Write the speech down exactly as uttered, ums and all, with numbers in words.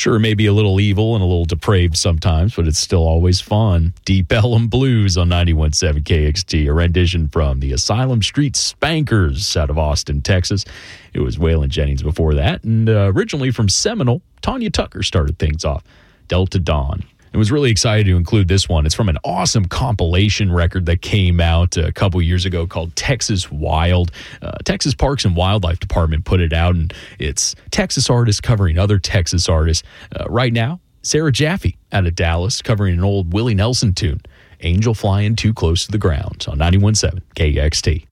Sure, maybe a little evil and a little depraved sometimes, but it's still always fun. Deep Ellum Blues on ninety-one point seven K X T, a rendition from the Asylum Street Spankers out of Austin, Texas. It was Waylon Jennings before that, and uh, originally from Seminole, Tanya Tucker started things off. Delta Dawn. I was really excited to include this one. It's from an awesome compilation record that came out a couple years ago called Texas Wild. Uh, Texas Parks and Wildlife Department put it out, and it's Texas artists covering other Texas artists. Uh, right now, Sarah Jaffe out of Dallas covering an old Willie Nelson tune, Angel Flying Too Close to the Ground on ninety-one point seven K X T.